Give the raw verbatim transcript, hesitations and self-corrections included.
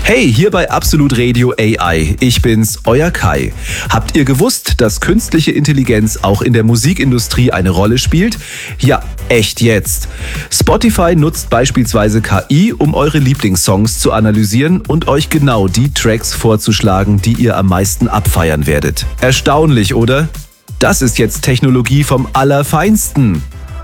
Hey, hier bei Absolut Radio A I. Ich bin's, euer Kai. Habt ihr gewusst, dass künstliche Intelligenz auch in der Musikindustrie eine Rolle spielt? Ja, echt jetzt. Spotify nutzt beispielsweise K I, um eure Lieblingssongs zu analysieren und euch genau die Tracks vorzuschlagen, die ihr am meisten abfeiern werdet. Erstaunlich, oder? Das ist jetzt Technologie vom Allerfeinsten.